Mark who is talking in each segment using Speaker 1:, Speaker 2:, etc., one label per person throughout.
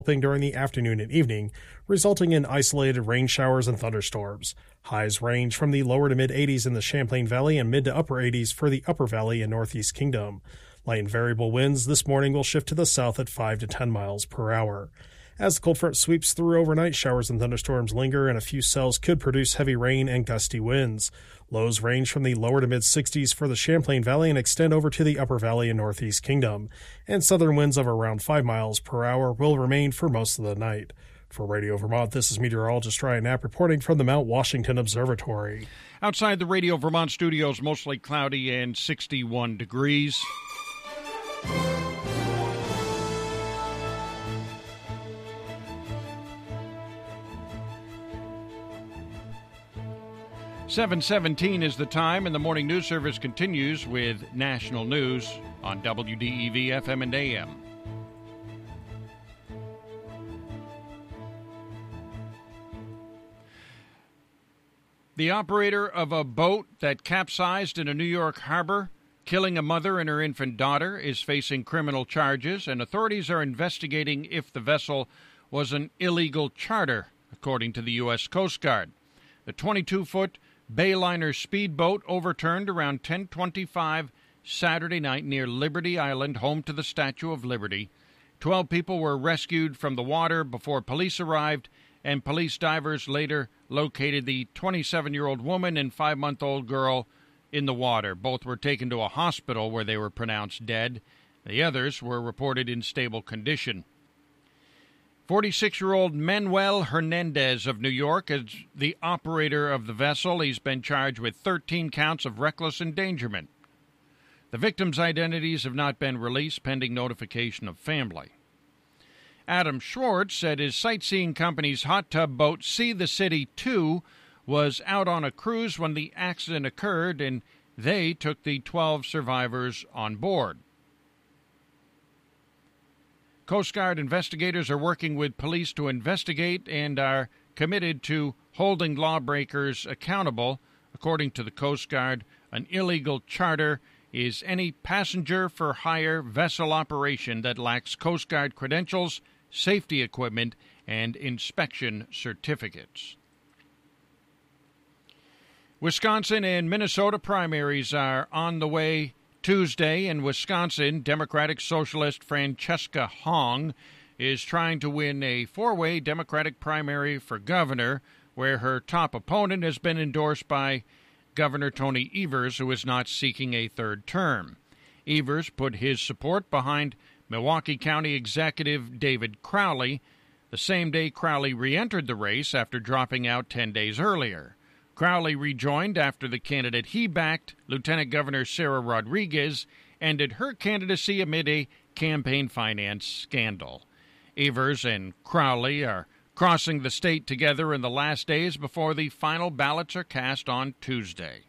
Speaker 1: During the afternoon and evening, resulting in isolated rain showers and thunderstorms. Highs range from the lower to mid 80s in the Champlain Valley and mid to upper 80s for the upper valley and northeast kingdom. Light and variable winds this morning will shift to the south at 5 to 10 miles per hour. As the cold front sweeps through overnight, showers and thunderstorms linger, and a few cells could produce heavy rain and gusty winds. Lows range from the lower to mid 60s for the Champlain Valley and extend over to the upper valley and northeast kingdom. And southern winds of around 5 miles per hour will remain for most of the night. For Radio Vermont, this is meteorologist Ryan Knapp reporting from the Mount Washington Observatory.
Speaker 2: Outside the Radio Vermont studios, mostly cloudy and 61 degrees. "7:17 is the time, and the morning news service continues with national news on WDEV FM and AM. The operator of a boat that capsized in a New York harbor, killing a mother and her infant daughter, is facing criminal charges, and authorities are investigating if the vessel was an illegal charter, according to the U.S. Coast Guard. The 22-foot Bayliner speedboat overturned around 10:25 Saturday night near Liberty Island, home to the Statue of Liberty. 12 people were rescued from the water before police arrived, and police divers later located the 27-year-old woman and 5-month-old girl in the water. Both were taken to a hospital where they were pronounced dead. The others were reported in stable condition. 46-year-old Manuel Hernandez of New York is the operator of the vessel. He's been charged with 13 counts of reckless endangerment. The victims' identities have not been released pending notification of family. Adam Schwartz said his sightseeing company's hot tub boat See the City 2 was out on a cruise when the accident occurred, and they took the 12 survivors on board. Coast Guard investigators are working with police to investigate and are committed to holding lawbreakers accountable. According to the Coast Guard, an illegal charter is any passenger-for-hire vessel operation that lacks Coast Guard credentials, safety equipment, and inspection certificates. Wisconsin and Minnesota primaries are on the way Tuesday. In Wisconsin, Democratic Socialist Francesca Hong is trying to win a four-way Democratic primary for governor, where her top opponent has been endorsed by Governor Tony Evers, who is not seeking a third term. Evers put his support behind Milwaukee County Executive David Crowley, the same day Crowley re-entered the race after dropping out 10 days earlier. Crowley rejoined after the candidate he backed, Lieutenant Governor Sarah Rodriguez, ended her candidacy amid a campaign finance scandal. Evers and Crowley are crossing the state together in the last days before the final ballots are cast on Tuesday.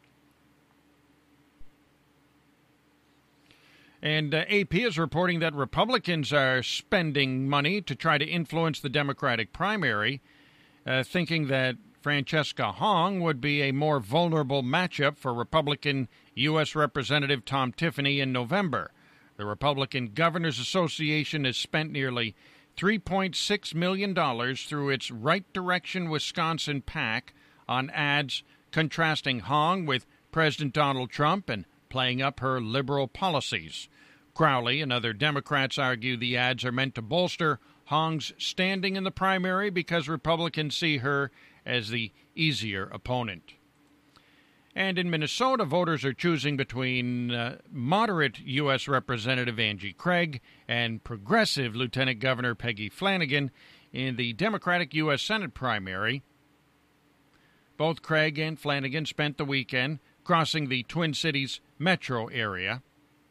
Speaker 2: And AP is reporting that Republicans are spending money to try to influence the Democratic primary, thinking that Francesca Hong would be a more vulnerable matchup for Republican U.S. Representative Tom Tiffany in November. The Republican Governors Association has spent nearly $3.6 million through its Right Direction Wisconsin PAC on ads contrasting Hong with President Donald Trump and playing up her liberal policies. Crowley and other Democrats argue the ads are meant to bolster Hong's standing in the primary because Republicans see her as the easier opponent. And in Minnesota, voters are choosing between moderate U.S. Representative Angie Craig and progressive Lieutenant Governor Peggy Flanagan in the Democratic U.S. Senate primary. Both Craig and Flanagan spent the weekend crossing the Twin Cities metro area.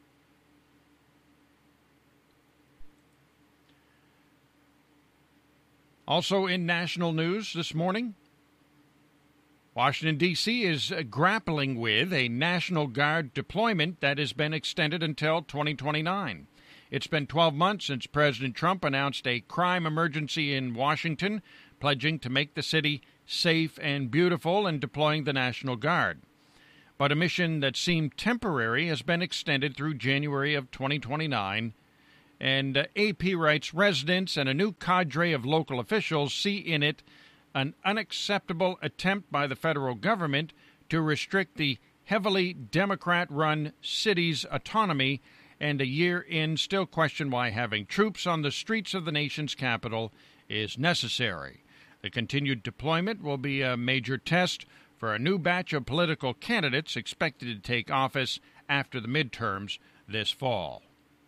Speaker 2: Also in national news this morning, Washington, D.C. is grappling with a National Guard deployment that has been extended until 2029. It's been 12 months since President Trump announced a crime emergency in Washington, pledging to make the city safe and beautiful and deploying the National Guard. But a mission that seemed temporary has been extended through January of 2029. And AP writes, residents and a new cadre of local officials see in it an unacceptable attempt by the federal government to restrict the heavily Democrat-run city's autonomy, and a year in still question why having troops on the streets of the nation's capital is necessary. The continued deployment will be a major test for a new batch of political candidates expected to take office after the midterms this fall.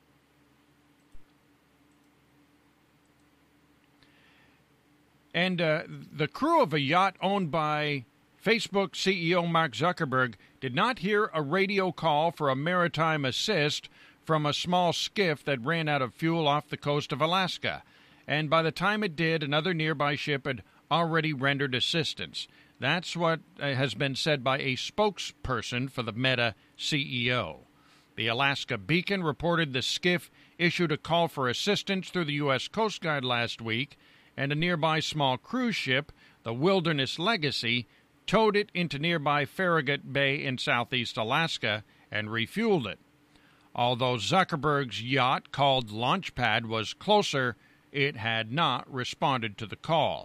Speaker 2: And the crew of a yacht owned by Facebook CEO Mark Zuckerberg did not hear a radio call for a maritime assist from a small skiff that ran out of fuel off the coast of Alaska. And by the time it did, another nearby ship had already rendered assistance. That's what has been said by a spokesperson for the Meta CEO. The Alaska Beacon reported the skiff issued a call for assistance through the U.S. Coast Guard last week, and a nearby small cruise ship, the Wilderness Legacy, towed it into nearby Farragut Bay in southeast Alaska and refueled it. Although Zuckerberg's yacht, called Launchpad, was closer, it had not responded to the call.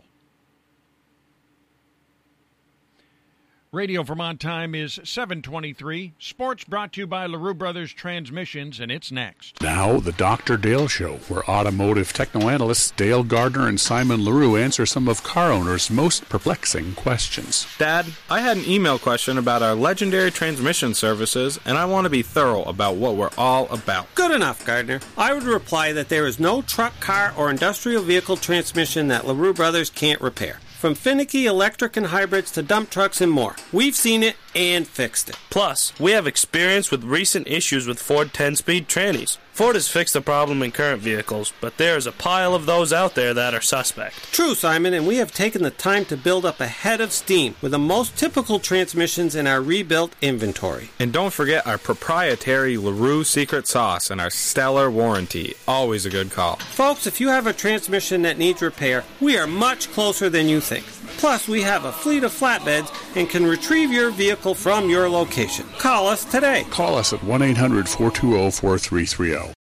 Speaker 2: Radio Vermont time is 7:23. Sports brought to you by LaRue Brothers Transmissions, and it's next.
Speaker 3: Now, the Dr. Dale Show, where automotive technoanalysts Dale Gardner and Simon LaRue answer some of car owners' most perplexing questions.
Speaker 4: Dad, I had an email question about our legendary transmission services, and I want to be thorough about what we're all about.
Speaker 5: Good enough, Gardner. I would reply that there is no truck, car, or industrial vehicle transmission that LaRue Brothers can't repair. From finicky electric and hybrids to dump trucks and more. We've seen it and fixed it.
Speaker 6: Plus, we have experience with recent issues with Ford 10-speed trannies. Ford has fixed the problem in current vehicles, but there is a pile of those out there that are suspect.
Speaker 5: True, Simon, and we have taken the time to build up a head of steam with the most typical transmissions in our rebuilt inventory.
Speaker 4: And don't forget our proprietary LaRue secret sauce and our stellar warranty. Always a good call.
Speaker 5: Folks, if you have a transmission that needs repair, we are much closer than you think. Plus, we have a fleet of flatbeds and can retrieve your vehicle from your location. Call us today.
Speaker 3: Call us at 1-800-420-4330.